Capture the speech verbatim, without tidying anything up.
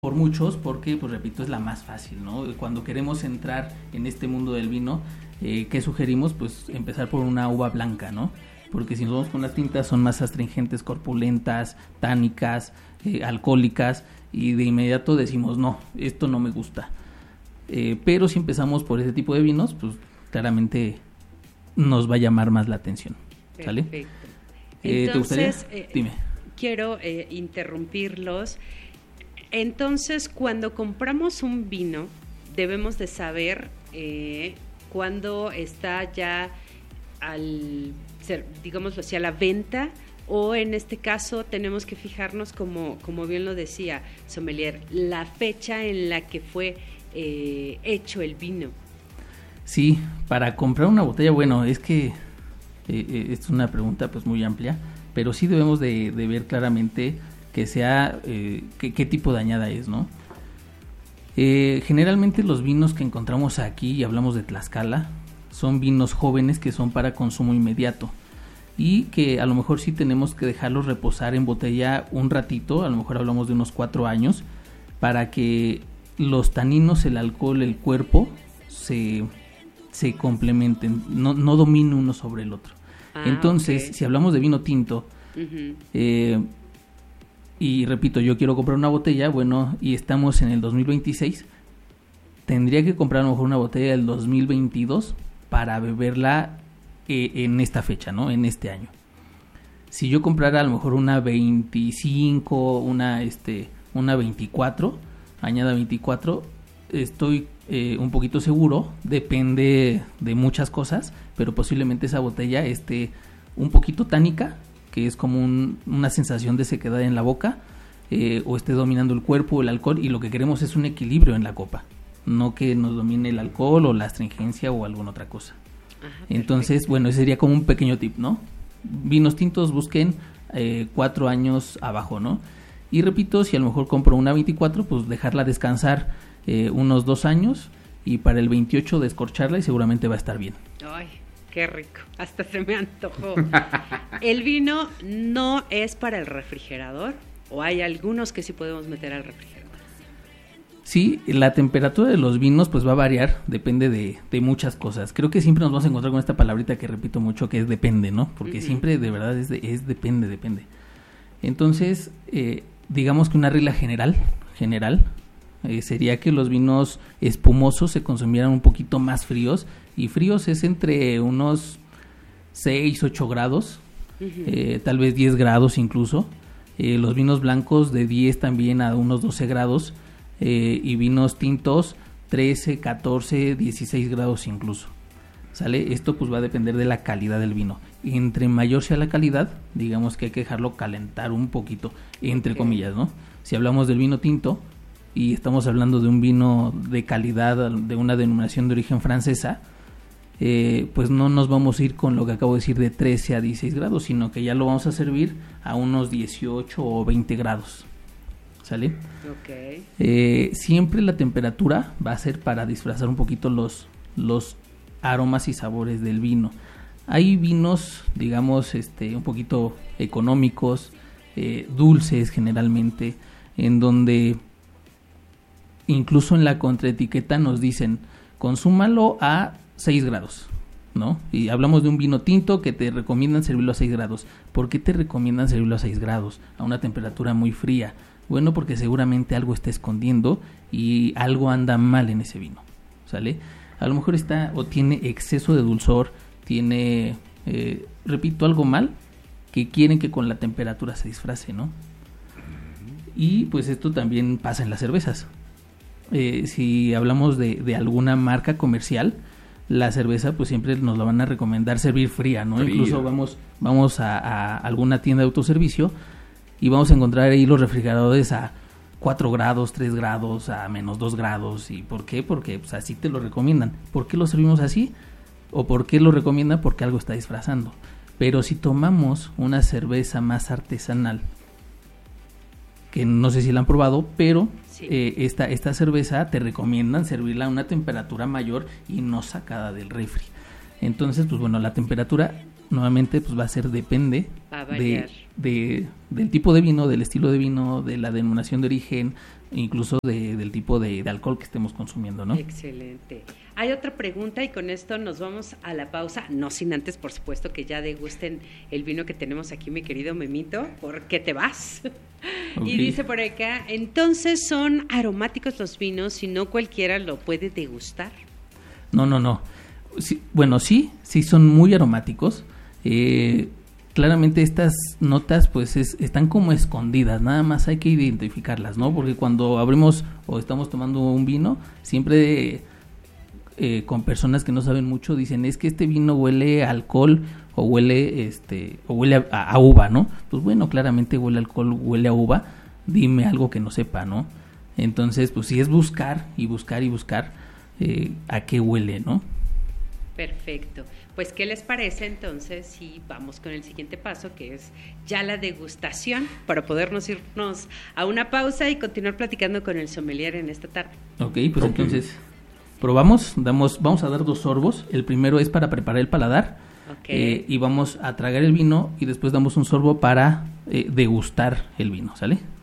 por muchos porque, pues repito, es la más fácil, ¿no? Cuando queremos entrar en este mundo del vino, eh, ¿qué sugerimos? Pues empezar por una uva blanca, ¿no? Porque si nos vamos con las tintas son más astringentes, corpulentas, tánicas, eh, alcohólicas, y de inmediato decimos, no, esto no me gusta. Eh, pero si empezamos por ese tipo de vinos, pues claramente nos va a llamar más la atención, ¿sale? Perfecto. Eh, Entonces, ¿te gustaría? Eh, Dime. Quiero eh, interrumpirlos. Entonces, cuando compramos un vino, debemos de saber eh, cuándo está ya al, digámoslo así, a la venta, o en este caso tenemos que fijarnos, como, como bien lo decía Sommelier, la fecha en la que fue eh, hecho el vino. Sí, para comprar una botella, bueno, es que eh, eh, es una pregunta pues muy amplia, pero sí debemos de, de ver claramente que sea, eh, que, qué tipo de añada es, ¿no? Eh, generalmente los vinos que encontramos aquí, y hablamos de Tlaxcala, son vinos jóvenes que son para consumo inmediato y que a lo mejor sí tenemos que dejarlos reposar en botella un ratito, a lo mejor hablamos de unos cuatro años, para que los taninos, el alcohol, el cuerpo se, se complementen, no, no domine uno sobre el otro. Ah, Entonces, okay. Si hablamos de vino tinto, uh-huh. eh, y repito, yo quiero comprar una botella, bueno, y estamos en el dos mil veintiséis, tendría que comprar a lo mejor una botella del dos mil veintidós para beberla eh, en esta fecha, ¿no? En este año. Si yo comprara a lo mejor una veinticinco, una este, una veinticuatro, añada veinticuatro, estoy eh, un poquito seguro, depende de muchas cosas, pero posiblemente esa botella esté un poquito tánica, que es como un, una sensación de sequedad en la boca, eh, o esté dominando el cuerpo o el alcohol, y lo que queremos es un equilibrio en la copa, no que nos domine el alcohol o la astringencia o alguna otra cosa. Ajá, entonces, bueno, ese sería como un pequeño tip, ¿no? Vinos tintos busquen eh, cuatro años abajo, ¿no? Y repito, si a lo mejor compro una veinticuatro, pues dejarla descansar eh, unos dos años, y para el veintiocho descorcharla y seguramente va a estar bien. Ay, qué rico, hasta se me antojó. ¿El vino no es para el refrigerador o hay algunos que sí podemos meter al refrigerador? Sí, la temperatura de los vinos pues va a variar, depende de, de muchas cosas. Creo que siempre nos vamos a encontrar con esta palabrita que repito mucho, que es depende, ¿no? Porque uh-huh. siempre de verdad es, de, es depende, depende. Entonces, eh, digamos que una regla general, general, eh, sería que los vinos espumosos se consumieran un poquito más fríos, y fríos es entre unos seis, ocho grados, uh-huh. eh, tal vez diez grados incluso. Eh, los vinos blancos de diez también a unos doce grados, eh, y vinos tintos trece, catorce, dieciséis grados incluso. ¿Sale? Esto pues va a depender de la calidad del vino. Y entre mayor sea la calidad, digamos que hay que dejarlo calentar un poquito, entre okay. comillas, ¿no? Si hablamos del vino tinto y estamos hablando de un vino de calidad, de una denominación de origen francesa, eh, pues no nos vamos a ir con lo que acabo de decir de trece a dieciséis grados, sino que ya lo vamos a servir a unos dieciocho o veinte grados. ¿Sale? Okay. Eh, siempre la temperatura va a ser para disfrazar un poquito los, los aromas y sabores del vino. Hay vinos, digamos, este, un poquito económicos, eh, dulces generalmente, en donde incluso en la contraetiqueta nos dicen consúmalo a seis grados, ¿no? Y hablamos de un vino tinto que te recomiendan servirlo a seis grados. ¿Por qué te recomiendan servirlo a seis grados? A una temperatura muy fría. Bueno, porque seguramente algo está escondiendo y algo anda mal en ese vino, ¿sale? A lo mejor está o tiene exceso de dulzor, tiene, eh, repito, algo mal que quieren que con la temperatura se disfrace, ¿no? Y pues esto también pasa en las cervezas. Eh, si hablamos de, de alguna marca comercial, la cerveza pues siempre nos la van a recomendar servir fría, ¿no? Frío. Incluso vamos, vamos a, a alguna tienda de autoservicio y vamos a encontrar ahí los refrigeradores a cuatro grados, tres grados, a menos dos grados. ¿Y por qué? Porque pues, así te lo recomiendan. ¿Por qué lo servimos así? ¿O por qué lo recomiendan? Porque algo está disfrazando. Pero si tomamos una cerveza más artesanal, que no sé si la han probado, pero sí. eh, esta, esta cerveza te recomiendan servirla a una temperatura mayor y no sacada del refri. Entonces, pues bueno, la temperatura nuevamente pues va a ser, depende de, de, del tipo de vino, del estilo de vino, de la denominación de origen, incluso de, del tipo de, de alcohol que estemos consumiendo, ¿no? Excelente. Hay otra pregunta y con esto nos vamos a la pausa, no sin antes, por supuesto, que ya degusten el vino que tenemos aquí, mi querido Memito, porque te vas. Okay. Y dice por acá, entonces son aromáticos los vinos, si no cualquiera lo puede degustar. No, no, no. Sí, bueno, sí, sí son muy aromáticos. Eh, claramente estas notas pues es, están como escondidas, nada más hay que identificarlas, ¿no? Porque cuando abrimos o estamos tomando un vino, siempre eh, con personas que no saben mucho dicen, es que este vino huele a alcohol o huele este o huele a, a uva, ¿no? Pues bueno, claramente huele a alcohol, huele a uva, dime algo que no sepa, ¿no? Entonces, pues sí es buscar y buscar y buscar eh, a qué huele, ¿no? Perfecto. Pues, ¿qué les parece entonces si vamos con el siguiente paso, que es ya la degustación, para podernos irnos a una pausa y continuar platicando con el sommelier en esta tarde? Ok, pues okay. Entonces, probamos, damos, vamos a dar dos sorbos. El primero es para preparar el paladar, okay. eh, y vamos a tragar el vino y después damos un sorbo para eh, degustar el vino, ¿sale?